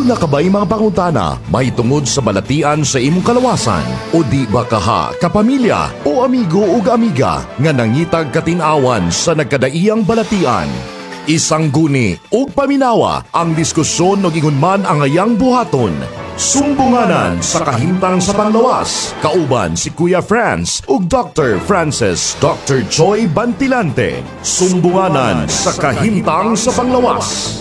Aduna ka ba'y mga pangutana may tungod sa balatian sa imong kalawasan? O di ba kaha, kapamilya o amigo o amiga nga nangitag katinawan sa nagkadaiyang balatian? Isang guni o paminawa ang diskusyon o gingunman ang ayang buhaton. Sumbunganan sa kahimtang sa panglawas. Kauban si Kuya Franz ug Dr. Francis Dr. Joy Bantilante. Sumbunganan sa kahimtang sa panglawas.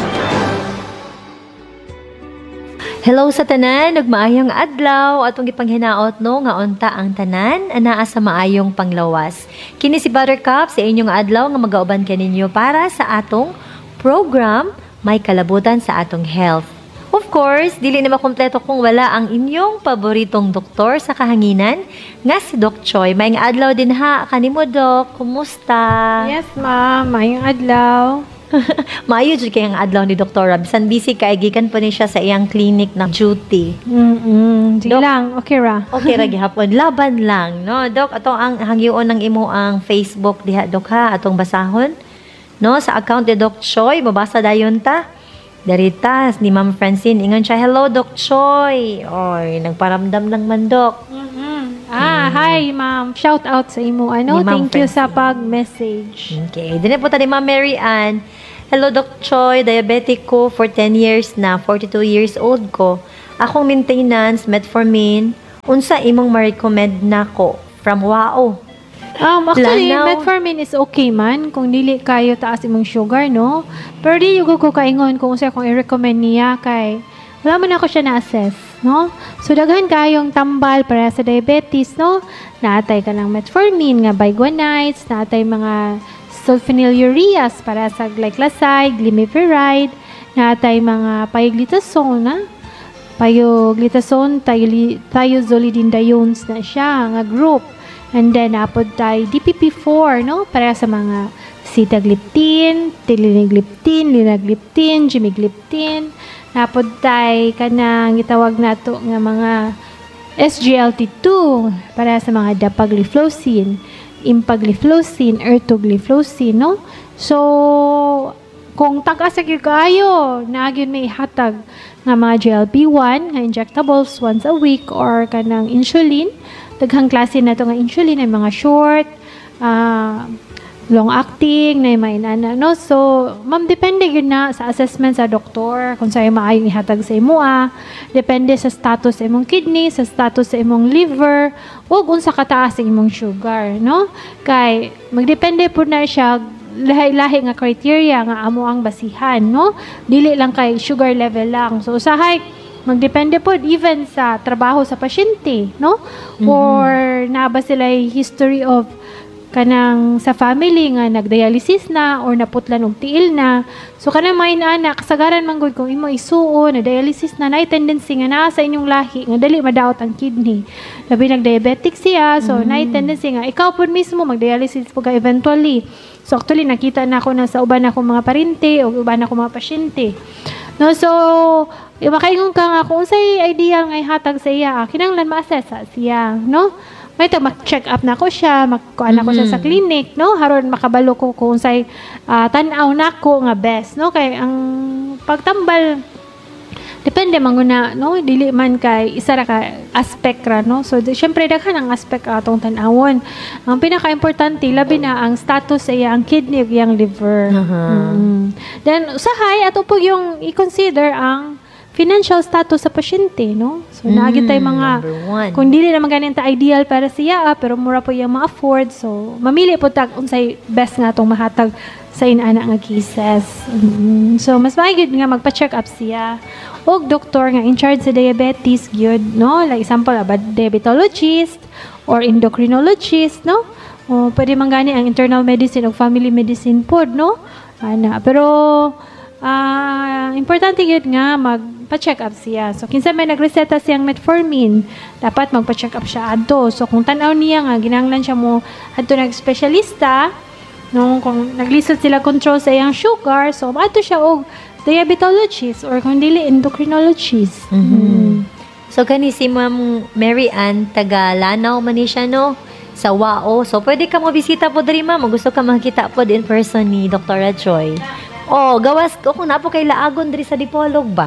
Hello sa tanan, nagmaayong adlaw atong gipanghinaot no nga unta ang tanan anaa sa maayong panglawas. Kini si Buttercup sa inyong adlaw nga magauban kaninyo para sa atong program May Kalabutan sa atong health. Of course, dili na makumpleto kung wala ang inyong paboritong doktor sa kahanginan nga si Doc Choi. Maayong adlaw din ha kanimo Doc. Kumusta? Yes, ma'am. Maayong adlaw. Maayo jud kay ang adlaw ni Dr. Bisan busy kay gikan po ni siya sa iyang clinic na duty. Sige lang, okay ra. Okay ra gihapon, laban lang, no? Dok, ato ang hangyoon ng imo ang Facebook diha Dok ha, atong basahon. No, sa account ni Doc Choi, mabasa dayon ta. Daritas ni Ma'am Francine, ingon siya, hello Doc Choi. Oy, nagparamdam lang man Doc. Hi, ma'am. Shout out sa imo. Thank you sa pag-message. Okay, din po tani Ma'am Mary Ann. Hello Doc Choi, diabetic ko for 10 years na, 42 years old ko. Akong maintenance, metformin, unsa imong ma-recommend nako from WAO? Actually, Lanaw. metformin is okay man kung dili kayo taas imong sugar, no? Pero di yugo ko kaingon kung unsa kong i-recommend niya kay wala man ako siya na-assess, no? So, daghan kayong tambal para sa diabetes, no? Naatay ka ng metformin nga biguanides, naatay mga sulfonylureas para sa glycoside, glimepiride, naatay mga pioglitazone, na? Pioglitazone, thiazolidinediones na siya, nga group. And then, napod tayo DPP-4, no? Para sa mga sitagliptin, tilinagliptin, linagliptin, gimigliptin. Napod tayo kanang itawag nato nga mga SGLT2 para sa mga dapagliflozin, impagliflozin, ertugliflozin, no? So, kung tagas kayo, nagyon may hatag nga mga GLP-1 nga injectables once a week or kanang insulin, daghang klase na to nga insulin ay mga short, long acting na may inana, no? So, ma'am, depende yun na sa assessment sa doktor kung sa'yo maayong ihatag sa imo, depende sa status sa imong kidney, sa status sa imong liver, o kung sa kataas sa imong sugar, no? Kay magdepende po na siya lahi-lahi nga criteria nga amo ang basihan, no? Dili lang kay sugar level lang. So, usahay magdepende po even sa trabaho sa pasyente, no? Or naba sila history of kanang sa family nga nagdialysis na or naputlan og tiil na. So kanang may anak kasagaran man gud kung imo isuo na dialysis na nay tendency nga naa sa inyong lahi nga dali madaot ang kidney. Labi nag-diabetic siya, so nay tendency nga ikaw pud mismo magdialysis pag eventually. So actually nakita na ako na sa uban akong mga parente o uban akong mga pasyente. No, so makaingon ka nga kung unsay ideal nga ihatag sa iya, kinahanglan ma-assess siya, no? May mag-check up na ko siya, magkuan ako siya sa clinic, no? Haron makabalo ko kung unsay tan-aw nako nga best, no? Kay ang pagtambal depende manguna, no? Dili man kay isa ra ka aspect ra, no? So syempre daghan ang aspect atong tan-awon. Ang pinaka-importante labi na ang status sa iya ang kidney ug iyang liver. Then usahay ato po yung i-consider ang financial status sa pasyente, no? So naagit tay mga kung dili naman ganin ta ideal para siya, pero mura po yung ma-afford. So mamili po tag unsay best nga atong mahatag sa inana nga cases. So mas maayod nga magpa-check up siya og doktor nga in charge sa diabetes gyud, no? Like example, diabetologist or endocrinologist, no? O pwede man gani ang internal medicine o family medicine pod, no? Pero importante yun nga magpa-check up siya. So, kinsa may nagreseta siyang metformin, dapat magpa-check up siya adto. So, kung tanaw niya nga, ginanglan siya mo adto nag-specialista, no, kung naglisod sila control sa iyang sugar, so, adto siya og diabetologist or kung dili, endocrinologist. So, kani si Ma'am Mary Ann, taga Lanao man ni siya, no? Sa WAO. So, pwede ka mo bisita po diri, ma'am. Gusto ka makita po in person ni Dr. Choi. Oh, gawas ko kung napo kay laagon diri sa Dipolog ba?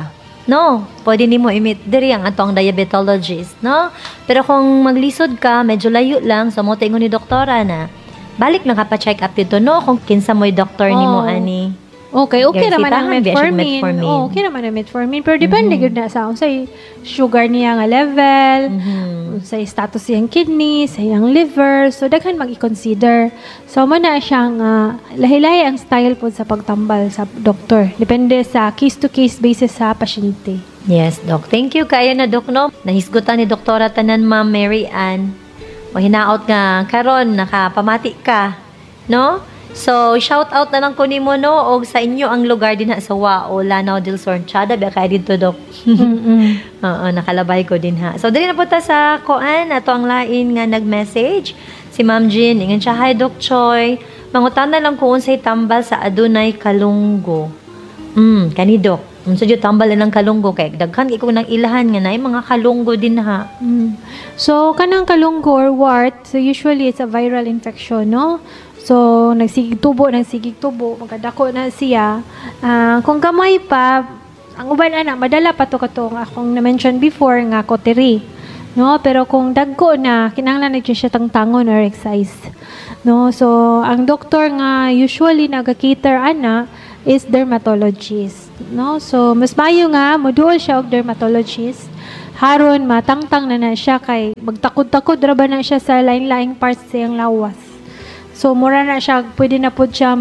no, pwede nimo i-meet diri ang atong diabetologist, no? Pero kung maglisod ka, medyo layo lang, so mo tingon ni doktora na balik na ka pa check up dito, no? Kung kinsa mo'y doktor nimo ani. Okay Guys, naman ang itahan, di siya metformin. metformin. Okay naman ang metformin. Pero depende gud na sa unsay sugar niya nga level, unsay status siyang kidney, sa iyang liver. So, daghan mag-i-consider. So, man na siyang lahi-lahi ang style po sa pagtambal sa doktor. Depende sa case-to-case basis sa pasyente. Yes, Doc. Thank you kayo na, Doc, no? Nahisgutan ni Doktora Tanan, Ma'am Mary Ann. O hinaot nga karon nakapamati ka, no? So, shout out na lang ko nimo, no? O sa inyo ang lugar din sa Wao, Lanao del Sorchada. Biya kaya dito, Doc. Oo, nakalabay ko din ha. So, dali na po ta sa koan. Ato ang lain nga nag-message. Si Ma'am Jean. Ingan siya, hi, Doc Choi. Mangutan na lang kung unsay tambal sa adunay kalunggo. Kani, Doc. So, yung tambal ng kalunggo. Kaya daghan ikaw ng ilahan nga na mga kalunggo din ha. So, kanang kalunggo or wart, so usually it's a viral infection, no? So, nagsigig tubo, magkadako na siya. Kung gamay pa, ang uban madala pa to katong akong na-mention before nga koteri. No? Pero kung dagko na, kinahanglan na siya tangon or excise. No? So, ang doktor nga usually nag-cater is dermatologist. No? So, mas mayo nga, moduol siya og dermatologist. Haron, matangtang na siya kay magtakod-takod ra ba na siya sa lain-laing parts sa iyang lawas. So, mura na siya, pwede na po siya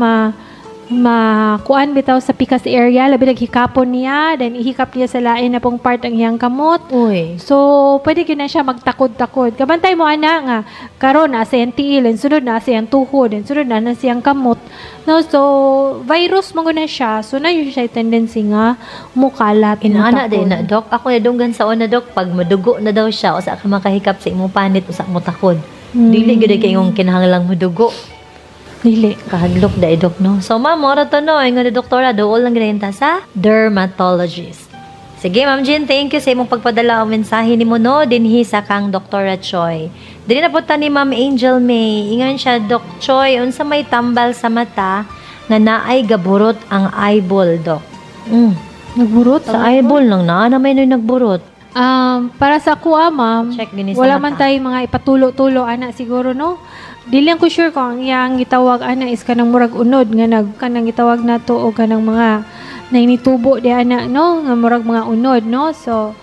makuan bitaw sa pikas area, labi naghikapon niya, then ihikap niya sa lain na pong part ang iyang kamot. Uy. So, pwede yun na siya magtakod-takod. Kabantay mo, nga, karon na sa iyang tiil, and sunod na sa iyang tuhod, and sunod na sa iyang kamot. No, so, virus mo na siya, so na yun siya tendency nga, mukalat. Inaana din na, Doc. Ako na dunggan sa una, Doc, pag madugo na daw siya, o sa ka makahikap sa imong panit, o sa mo takod. Dili gud kayong kinahanglang mudugo. Dili. Kahadlok da Doc, no? So, ma'am, mora to, no? Ingon ni doktora, dool lang ginayanta sa dermatologist. Sige, Ma'am Jean, thank you sa imong pagpadala ang mensahe ni mo, no? Dinhi sa kang Doktora Choi. Dili na po ta ni Ma'am Angel May. Ingon siya, Doc Choi, unsa may tambal sa mata nga naay gaburot ang eyeball, Doc. Nagburot? Sa eyeball lang na may nagburot. Para sa kuha, ma'am, Check din sa wala mata. man tayo mga ipatulo-tulo, siguro, no? Dili ko sure kung ang iyang gitawag, is kanang murag unod, nga kanang gitawag na to, o kanang mga nainitubo di, no? Nga murag mga unod, no? So,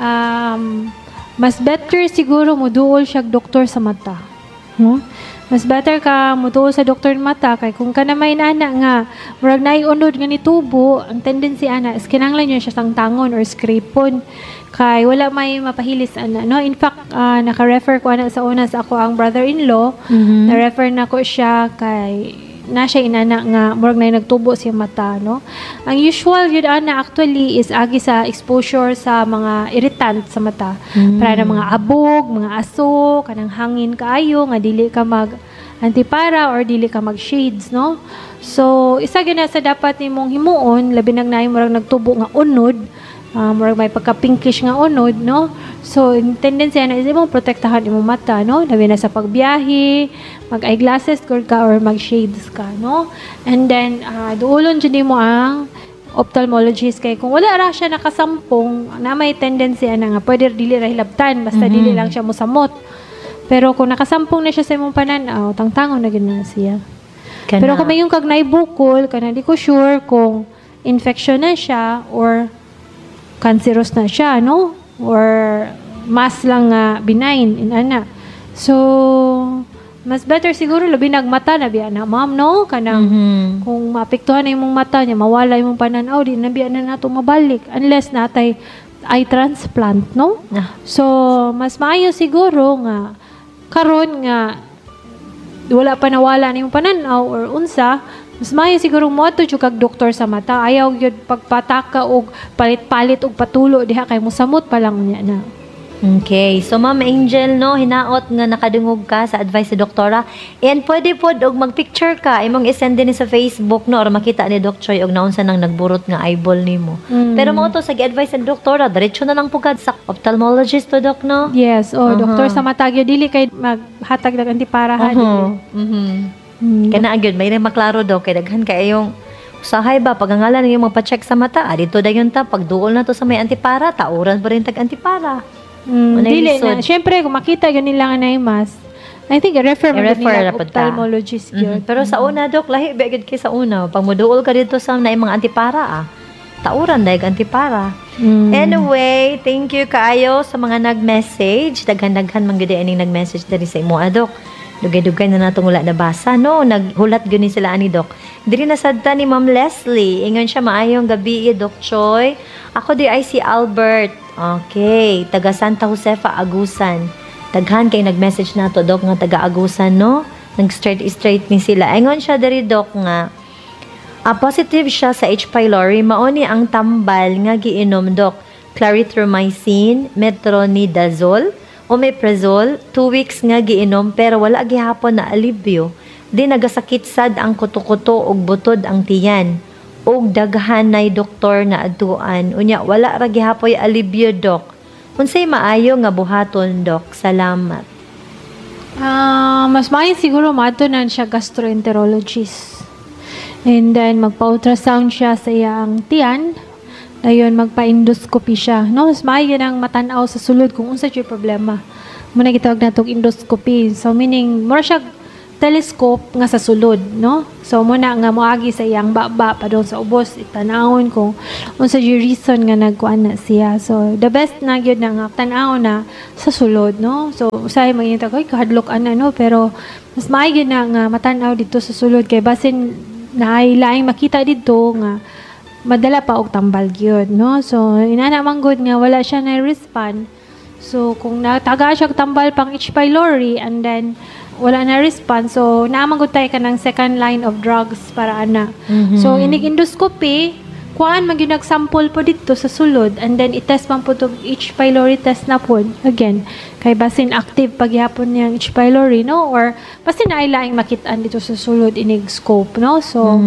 mas better siguro muduol siya doktor sa mata. No? Mas better ka mutuo sa doktor ng mata kay kung ka na may nga murag naiunod nga ni tubo, ang tendency is kinahanglan niya siya tangon or scrapon kay wala may mapahilis no. In fact, naka-refer ko sa una sa ako ang brother-in-law, na-refer na ko siya kay na siya inana nga murag na nagtubo siya mata, no. Ang usual yun actually is agi sa exposure sa mga irritant sa mata, para na mga abog, mga aso, kanang hangin kaayo nga dili ka mag antipara or dili ka mag shades, no. So isa gyud na sa dapat nimong himuon labi nang naay murag nagtubo nga unod, murag may pagka pinkish nga unod, no. So tendency is imong protektahan imong mata, no, labi na sa pagbiyahe, mag eyeglasses ka or mag shades ka, no. And then duolon jud nimo ang ophthalmologist kay kung wala ra siya nakasampong na may tendency nga pwede dili ra hilabtan basta dili lang siya mosamot. Pero kung nakasampong na siya sa imong pananaw, tangtangon na gid na siya. Pero kung may yung kag naibukol, kana di ko sure kung infection na siya or cancerous na siya, no? Or mas lang benign inana. So mas better siguro labi nagmata na biya na ma'am, no, kanang kung maapektuhan na imong mata niya, mawala imong pananaw, di na biya na nato mabalik unless natay eye transplant, no. So mas maayo siguro nga karon nga wala pa nawala na imong pananaw or unsa, mas maayo siguro mo ato jud kag doktor sa mata, ayaw gyud pagpataka og palit-palit og patulo diha kay mosamot pa lang niya na. Okay. So, Ma'am Angel, no, hinaot nga nakadungog ka sa advice sa doktora. And pwede po, og mag-picture ka. Imong isend din sa Facebook, no, or makita ni Doc Choi og naunsa nang nagburot nga eyeball nimo. Pero mo to sa advice sa doktora, diretso na lang pugad sa ophthalmologist to, Doc, no? Yes, doktor sa mata gyud dili kay maghatag ng antiparahan. Kana gyud may maklaro daw kay daghan kay yung Usahay ba, pagangalan yung magpa-check sa mata, dito dayon ta, pagduol na to sa may antipara, tauran pa rin tag-antipara. Dili na. Siyempre, kung makita yun nila nga na mas, I think i-refer mo nila po ta. ophthalmologist yun. Pero sa una, Dok, lahi, begid kay sa una. Pag muduol ka dito sa na mga antipara, tauran dahil antipara. Anyway, thank you kaayo sa mga nag-message. Daghan-daghan man gudi aning nag-message diri sa imo, Dok. Dugay-dugay na natong wala nabasa, no? Naghulat gani sila ani, Dok. Diri na sadta ni Ma'am Leslie. Ingon siya, maayong gabi, Doc Choi. Ako di ay si Albert. Okay, taga Santa Josefa, Agusan. Daghan kay nag-message na to, Dok, nga taga Agusan, no? Nag-straight ni sila. Ingon siya diri, Dok, nga positive siya sa H. pylori. Mauni ang tambal nga giinom, Dok. Clarithromycin, metronidazole, omeprazole, 2 weeks nga giinom pero wala gihapon na alibyo. Di nagasakit sad ang kuto-kuto ug butod ang tiyan. Og daghan nay doktor na adtuan. Unya wala ra gihapoy alibyo, Dok. Unsay maayo nga buhaton, Dok? Salamat. Mas maayo siguro matunan siya gastroenterologist. And then magpa-ultrasound siya sa iyang tiyan. Dayon magpa-endoscopy siya. No, mas maayo nang matanaw sa sulod kung unsa siya problema. Muna gitawag natong endoscopy. So meaning more siya telescope nga sa sulod, no? So muna nga moagi sa iyang baba pa doon sa ubos itanawon kung unsa yung reason nga nagkuan na siya. So the best na gyud na nga tan-aw na sa sulod, no? So usay magita koy kahadlok ana, no? Pero mas maayo na nga matanaw dito sa sulod kay basin na laing makita dito nga madala pa og tambal gyud, no? So inana man gud nga wala siya na respond. So kung nataga siya og tambal pang H. pylori and then wala na respond, so naamang gud tayo ka ng second line of drugs para ana. So inig endoscopy, kuan man gyud nagsample po dito sa sulod and then i-test man po to H. pylori test na po again kay basin active paghapon niyang H. pylori, no? Or basin na ay laing makitaan dito sa sulod inig scope, no? So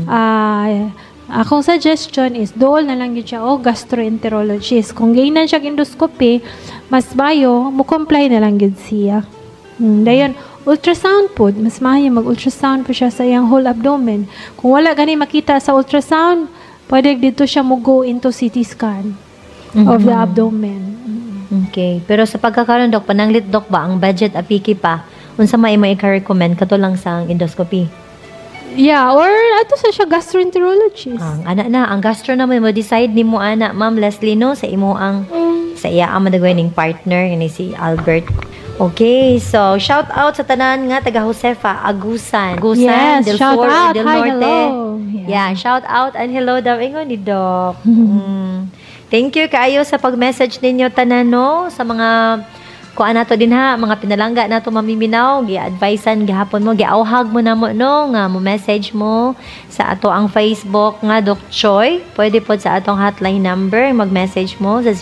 akong suggestion is dool na lang yun siya o gastroenterologist. Kung gainan siya endoscopy, mas bayo, mo-comply na lang yun siya. Dayon, ultrasound po, mas mayo mag-ultrasound po siya sa iyang whole abdomen. Kung wala gani makita sa ultrasound, pwede dito siya mo-go into CT scan of the abdomen. Okay. Pero sa pagkakaroon, Dok, pananglit, Dok, ba ang budget apiki pa? Unsa may i-recommend kato lang sa endoscopy? Yeah, or ato sa siya gastroenterologist. Ang gastro naman mo decide ni mo ana, Ma'am Leslie, no, sa imo ang sa iya ang madagwayning partner ni si Albert. Okay, so shout out sa tanan nga taga Josefa, Agusan, Yes, Del shout Sur, out. Del Hi, Norte. hello. Yeah, shout out and hello daw ingon ni Doc. Thank you kaayo sa pag-message ninyo tanan, no, sa mga kuan nato din ha, mga pinalangga nato mamiminaw, gi-advisean gihapon mo, giawhag mo na mo, no, nga mo message mo sa ato ang Facebook nga Doc Choi. Pwede po sa atong hotline number, mag-message mo sa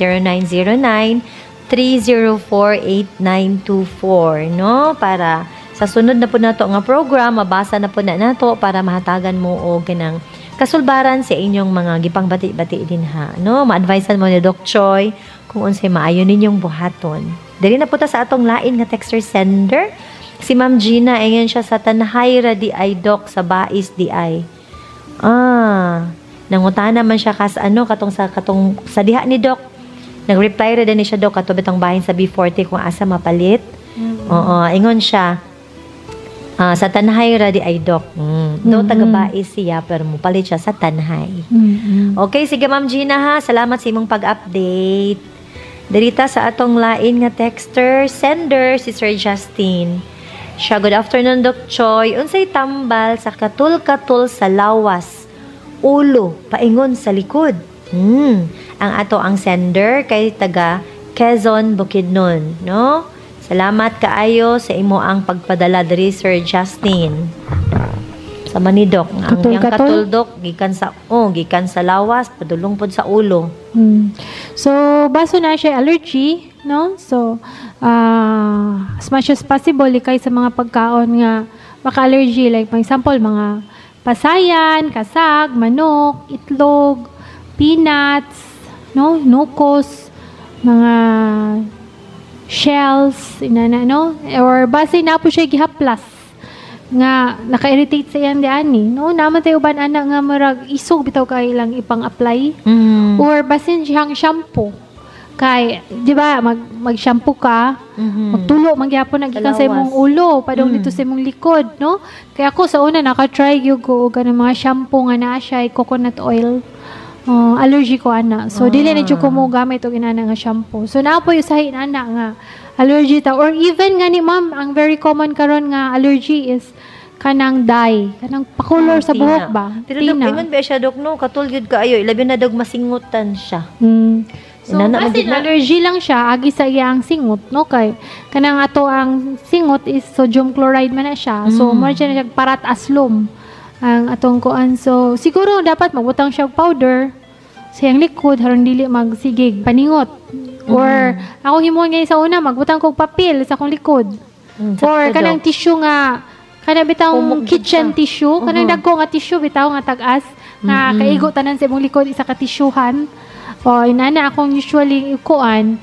0909-304-8924, no, para sa sunod na po nato nga program, mabasa na po na nato para mahatagan mo o ganang kasulbaran sa inyong mga gipang bati-bati din ha, no, ma-advisean mo ni Doc Choi kung unsay maayo ninyong buhaton. Dali na po ta sa atong lain nga texter sender. Si Ma'am Gina, ayan siya sa Tanhayra di ay, Doc, sa Bais di ay. Nangutana man siya katong sa diha ni Doc. Nag-reply ra din siya, Doc, kato bitong bahin sa B40 kung asa mapalit. Oo, ingon siya. Sa Tanhayra di ay, Doc. Do taga Bais siya pero mupalit siya sa Tanhay. Okay, sige Ma'am Gina ha. Salamat sa imong pag-update. Darita sa atong lain nga texter sender si Sir Justin. Siya, good afternoon, Doc Choi. Unsay tambal sa katul-katul sa lawas, ulo, paingon sa likod. Ang ato ang sender kay taga Quezon, Bukidnon, no? Salamat kaayo sa imo ang pagpadala diri, Sir Justin. Sa manidok, ang yang katuldok gikan sa lawas, padulong pod sa ulo. So baso na siya allergy, no? So as much as possible ikay sa mga pagkaon nga maka-allergy, like for example mga pasayan, kasag, manok, itlog, peanuts, no, nukos, mga shells, inana, no? Or base na po siya gihaplas nga naka-irritate sa iyang diani, no? Naman tayo uban anak nga marag isog bitaw kay ilang ipang-apply or basin siyang shampoo. Kay, di ba, mag-shampoo ka, magtulo, magyapon na gikan sa imong ulo, padong dito sa imong likod, no? Kaya ako sa una, naka-try yung ko, ganang mga shampoo nga na siya, coconut oil, allergy ko, ana. So, dili na dyan ko mo gamit o inana nga shampoo. So, naapo yung sahin, ana, nga, allergy ta. Or even nga ni ma'am, ang very common karon nga allergy is kanang dye, kanang pakulor sa buhok ba? Pero dok, ingon ba siya, dok, no? Katulgid ka ayo, ilabi na dog masingutan siya. So, kasi allergy lang siya, agi sa iyang singot, no? Kay, kanang ato ang singot is sodium chloride man na siya. So, mo siya na parat aslom ang atong kuan. So, siguro dapat magbutang siya og powder sa iyang likod, harang dili magsigig, paningot. Or, ako himuon ngayon sa una, magbutang kog papel sa akong likod. Or, kanang tissue nga, kanang bitang kitchen tissue, kanang dagko nga tissue, bitaw nga tag-as, nga kaigo tanan sa imong likod, isa ka tissuehan. O, inana akong usually kuan,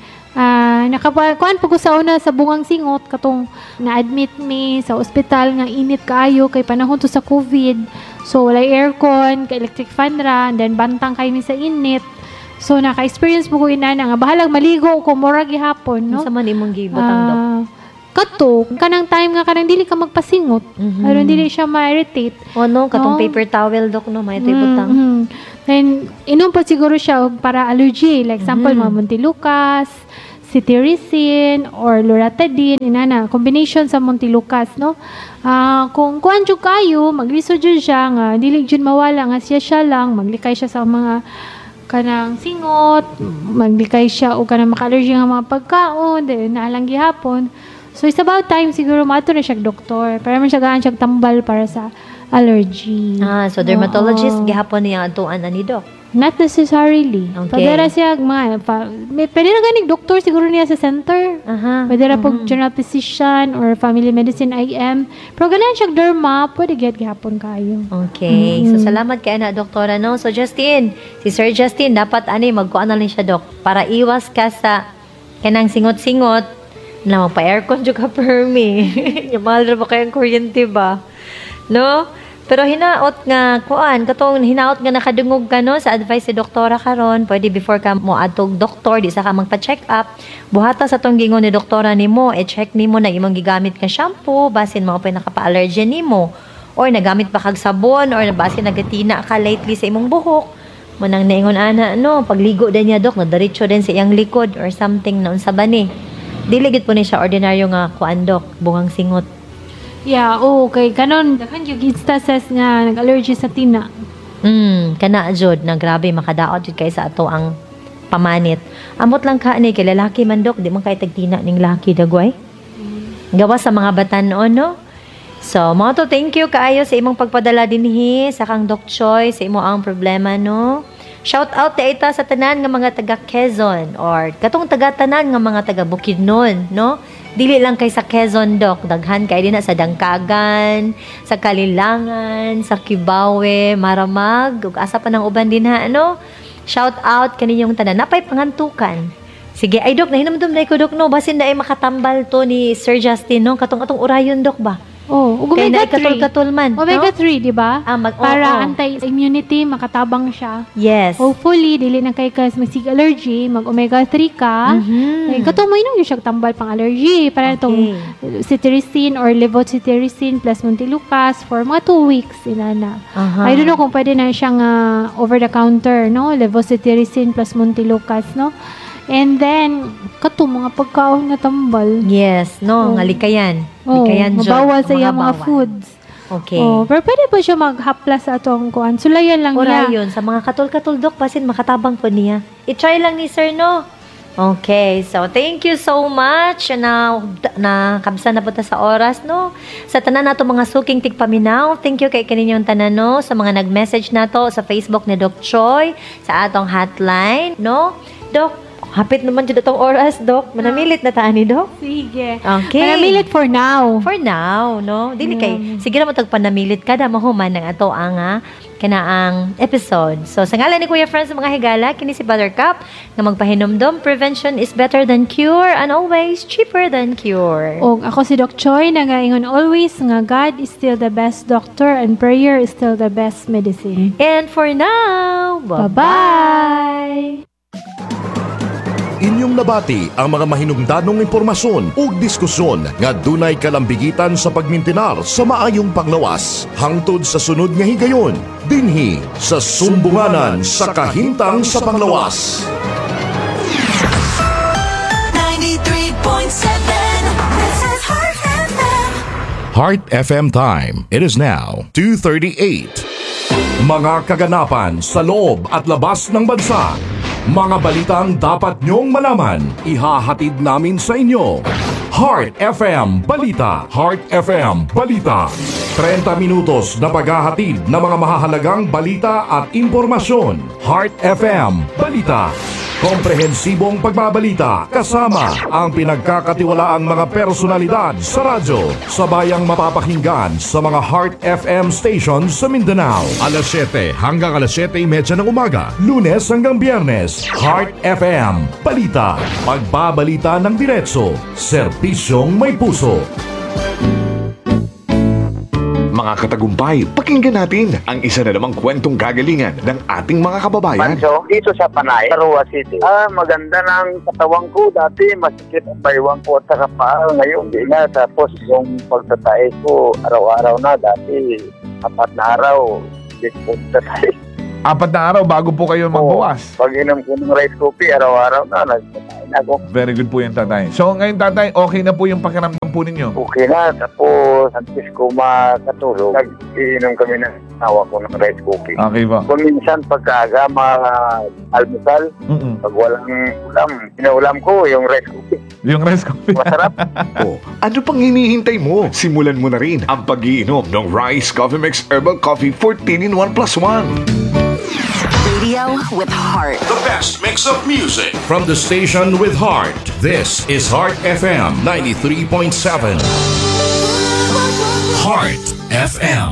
nakakuan po ko sa una sa bungang singot, katong na-admit me sa ospital nga init kaayo, kay panahon to sa COVID. So, walay aircon, ka electric fan ra, and then bantang kayo sa init. So, naka-experience po ko inana nga, bahalag maligo ko, mura gihapon, no? Sa man imong gibutang, dok? Kato, kanang time nga, kanang dili ka magpasingot. Pero dili siya ma-irritate. O, no? Katong paper towel, dok, no? May ito ibutang. Then, inom pa siguro siya para allergy. Like, example, mga Montelukas, cetirizine, or loratadine, inana, combination sa Montelukas, no? Kung kuan jud kayo, maglisod jud siya, nga, dili jud mawala, nga siya lang, maglikay siya sa mga kanang singot, maglikay siya o kanang maka-allergy nga mga pagkaon, dahil naalang gihapon. So, it's about time siguro mato na siya doktor. Para man siya gaan siya tambal para sa allergy. So dermatologist, gihapon niya atuan ani, dok? Not necessarily. Okay. Pwede siya, pwede na ganing doktor siguro niya sa center. Pwede na po general physician or family medicine IM. Pero ganun siya derma, pwede gihapon kayo. Okay. So, salamat kay na, doktora, no? So, Justin, si Sir Justin, dapat, magkuan na lang siya, dok, para iwas ka sa kanang singot-singot na magpa-aircon dyan ka, permi. Yung mahal na ba kayang kuryente ba? No? Pero hinaot nga, katong hinaot nga nakadungog ka, no, sa advice si doktora karon, pwede before ka mo atog doktor, di sa ka magpa-check up, buhata sa tong gingon ni doktora nimo, check nimo na imong gigamit ka shampoo, basin mo pa nakapa-allergen nimo, or nagamit pa kag sabon, or basin nagatina ka lately sa imong buhok, mo nang naingon ana, no, pagligo din niya, dok, nadaritso din sa iyang likod, or something na unsa ba ni. Diligid po ni siya ordinaryo nga kuan, dok, bungang singot. Yeah, okay. Kanon, dakan yung instances nga nag-allergy sa tina. Kana jud na grabe makadaot jud kay sa ato ang pamanit. Amot lang ka ni kay lalaki man, dok, di man kay tagtina ning laki dagway. Gawas sa mga batan-on, no? So, mga to, thank you kaayo sa imong pagpadala dinhi sa kang Doc Choi sa imo ang problema, no? Shout out ta ita sa tanan nga mga taga Quezon or katong taga tanan nga mga taga Bukidnon, no? Dili lang kay sa Quezon, dok, daghan kay dinha sa Dangkagan, sa Kalilangan, sa Kibawe, Maramag, ug asa pa nang uban dinha, no? Shout out kaninyong tanan. Napay pangantukan. Sige, ay dok, nahinamdum na ko, dok, no? Basin na ay makatambal to ni Sir Justin, no? Katong urayon, dok ba? Kay na katul-katul man, Omega no? 3, di ba? Para oo. anti-immunity, makatabang siya. Yes. Hopefully, dili na kay kas magsig allergy, mag-omega 3 ka. Katong mo inong siya tambal pang allergy. Para itong cetirizine or levocetirizine plus Montelukas for mga 2 weeks. Inana. I don't know kung pwede na siyang over-the-counter, no? Levocetirizine plus Montelukas, no? And then, mga pagkaon nga tambal. Yes, no, nga likayan. Likayan jud. Mabawal sa iyang mga foods. Okay. Pero pwede po siya maghaplas sa atong kuan. Sulayan lang niya. Orayon, sa mga katul-katul, dok, pasin makatabang po niya. I-try lang ni sir, no? Okay, so thank you so much na kabsa na po ta sa oras, no? Sa tanan nato mga suking tigpaminaw, thank you kay kaninyong tanan, no? Sa mga nag-message nato sa Facebook ni Doc Choi, sa atong hotline, no? Doc, Hapit naman dito itong oras, Dok. Manamilit na taan ni Dok. Sige. Okay. Panamilit for now. For now, no? Dili kay, sige na mo tagpanamilit kada mahuman ng ato ang kanaang episode. So, sa ngalan ni Kuya Franz sa mga higala, kini si Buttercup, nga magpahinomdom, prevention is better than cure and always cheaper than cure. O ako si Doc Choi, nagaingon always nga God is still the best doctor and prayer is still the best medicine. And for now, Bye-bye! Inyong nabati ang mga mahinungdanong impormasyon ug diskusyon nga dunay kalambigitan sa pagmintinar sa maayong panglawas hangtod sa sunod nga higayon dinhi sa sumbunganan sa kahintang sa panglawas. 93.7 This is Heart FM. Heart FM time. It is now 2:38. Mga kaganapan sa loob at labas ng bansa. Mga balitang dapat nyong malaman, ihahatid namin sa inyo. Heart FM Balita. Heart FM Balita. 30 minutos na paghahatid ng mga mahahalagang balita at impormasyon. Heart FM Balita. Komprehensibong pagbabalita kasama ang pinagkakatiwalaang mga personalidad sa radyo. Sabayang mapapakinggan sa mga Heart FM stations sa Mindanao. Alas 7 hanggang alas 7:30 ng umaga. Lunes hanggang Biyernes. Heart FM Balita. Pagbabalita ng diretso. Serbisyong may puso. Mga katagumpay, pakinggan natin ang isa na namang kwentong kagalingan ng ating mga kababayan. Manso, dito sa Panay, Arua City. Maganda ng katawang ko. Dati, masikip ang baywang ko at saka paa. Ngayon, di na. Tapos, yung pagtatae ko, araw-araw na. Dati, 4 na araw, di ko tatay. 4 na araw bago po kayo magbawas. Pag inom ko ng rice coffee, araw-araw na, nagtatay na ako. Very good po yung tatay. So ngayon tatay, okay na po yung pakiramdam po ninyo? Okay na. Tapos, antes ko makatulog, nag-iinom kami ng awa ko ng rice coffee. Okay po. Kung minsan, pagkaaga, almusal, pag walang ulam, pinaulam ko yung rice coffee. Yung rice coffee. Masarap. O, ano pang hinihintay mo? Simulan mo na rin ang pag-iinom ng Rice Coffee Mix Herbal Coffee 14-in-1 + 1. Radio with heart. The best mix of music from the station with heart. This is Heart FM 93.7. Heart FM.